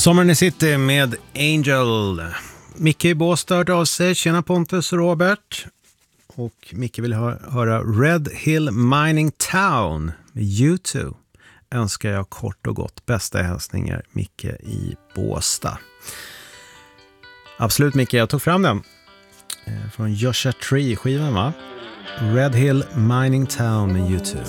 Sommaren i City med Angel. Micke i Båstad hört av sig. Tjena Pontus och Robert. Och Micke vill höra Red Hill Mining Town med U2. Önskar jag kort och gott bästa hälsningar Micke i Båstad. Absolut Micke, jag tog fram den. Från Joshua Tree skivan va? Red Hill Mining Town med U2.